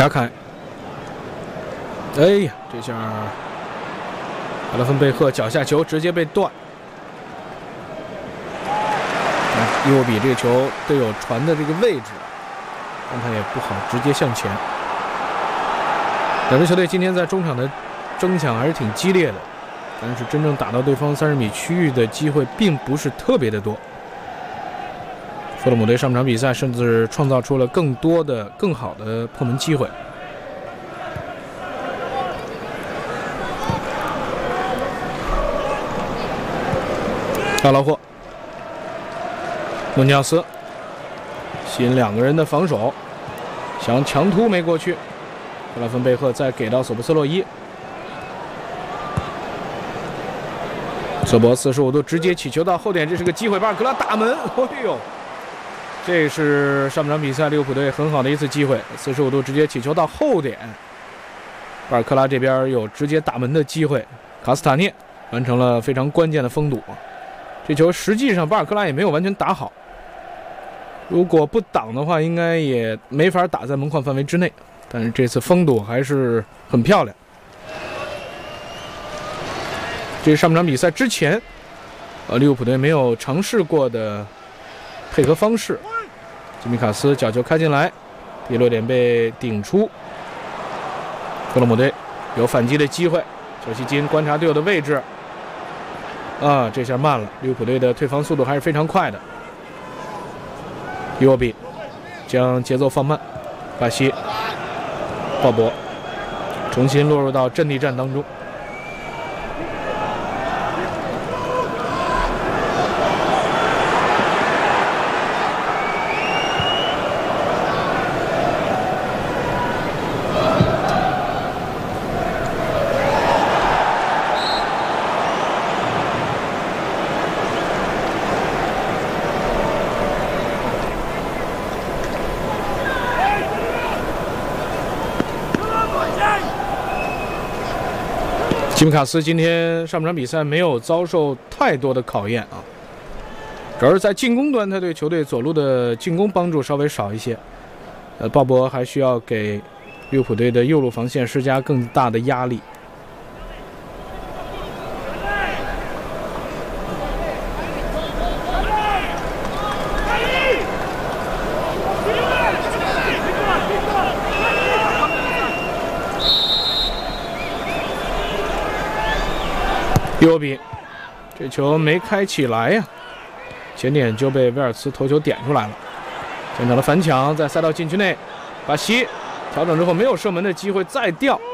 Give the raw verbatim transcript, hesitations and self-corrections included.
加凯，哎呀，这下卡勒芬贝赫脚下球直接被断。哎，伊沃比这个球队友传的这个位置，但他也不好直接向前。两支球队今天在中场的争抢还是挺激烈的，但是真正打到对方三十米区域的机会并不是特别的多。弗勒姆队上场比赛甚至创造出了更多的、更好的破门机会。大老霍，诺尼奥斯吸引两个人的防守，想强突没过去。克拉芬贝赫再给到索布斯洛伊，索博四十五度直接起球到后点，这是个机会，巴尔克拉打门，哎呦！这是上半场比赛利物浦队很好的一次机会，四十五度直接起球到后点，巴尔克拉这边有直接打门的机会，卡斯塔涅完成了非常关键的封堵。这球实际上巴尔克拉也没有完全打好，如果不挡的话，应该也没法打在门框范围之内。但是这次封堵还是很漂亮。这是上半场比赛之前，呃，利物浦队没有尝试过的配合方式。吉米卡斯角球开进来，第六点被顶出。弗洛姆队有反击的机会，小西金观察队友的位置。啊，这下慢了，利物浦队的退防速度还是非常快的。伊沃比将节奏放慢，巴西、鲍勃重新落入到阵地战当中。吉米卡斯今天上半场比赛没有遭受太多的考验啊，主要是在进攻端，他对球队左路的进攻帮助稍微少一些。呃，鲍勃还需要给利物浦队的右路防线施加更大的压力。伊沃比这球没开起来呀、啊，前点就被威尔茨头球点出来了。现场的反抢在赛道禁区内，巴西调整之后没有射门的机会，再掉。